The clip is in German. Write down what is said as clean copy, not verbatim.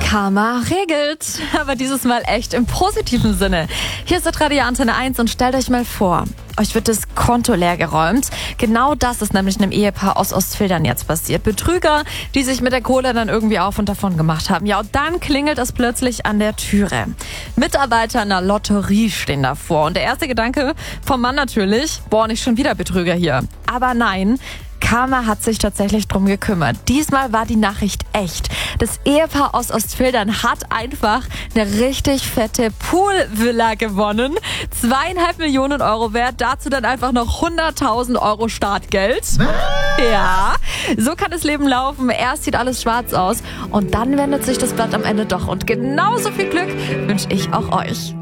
Karma regelt, aber dieses Mal echt im positiven Sinne. Hier ist Radio Antenne 1 und stellt euch mal vor, euch wird das Konto leer geräumt. Genau das ist nämlich einem Ehepaar aus Ostfildern jetzt passiert. Betrüger, die sich mit der Kohle dann irgendwie auf und davon gemacht haben. Ja, und dann klingelt es plötzlich an der Türe. Mitarbeiter einer Lotterie stehen davor. Und der erste Gedanke vom Mann natürlich, boah, nicht schon wieder Betrüger hier. Aber nein, Karma hat sich tatsächlich drum gekümmert. Diesmal war die Nachricht echt. Das Ehepaar aus Ostfildern hat einfach eine richtig fette Poolvilla gewonnen. 2,5 Millionen Euro wert. Dazu dann einfach noch 100.000 Euro Startgeld. Ja, so kann das Leben laufen. Erst sieht alles schwarz aus und dann wendet sich das Blatt am Ende doch. Und genauso viel Glück wünsche ich auch euch.